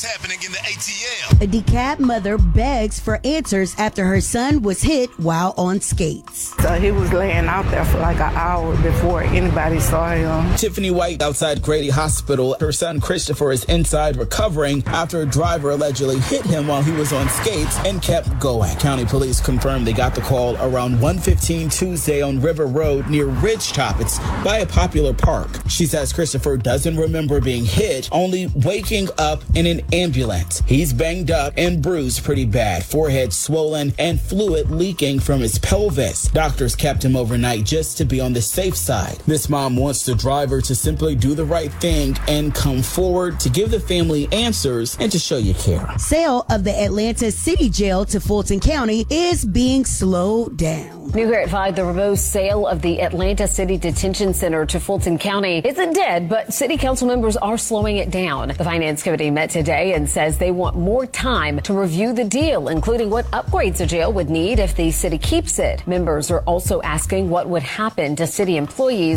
what's happening in the ATL. A DeKalb mother begs for answers after her son was hit while on skates. So he was laying out there for like an hour before anybody saw him. Tiffany White outside Grady Hospital. Her son Christopher is inside recovering after a driver allegedly hit him while he was on skates and kept going. County police confirmed they got the call around 1:15 Tuesday on River Road near Ridgetop. It's by a popular park. She says Christopher doesn't remember being hit, only waking up in an ambulance. He's banged up and bruised pretty bad, forehead swollen and fluid leaking from his pelvis. Doctors kept him overnight just to be on the safe side. This mom wants the driver to simply do the right thing and come forward to give the family answers and to show you care. Sale of the Atlanta City Jail to Fulton County is being slowed down. New here at 5, the proposed sale of the Atlanta City Detention Center to Fulton County isn't dead, but city council members are slowing it down. The Finance Committee met today and says they want more time to review the deal, including what upgrades the jail would need if the city keeps it. Members are also asking what would happen to city employees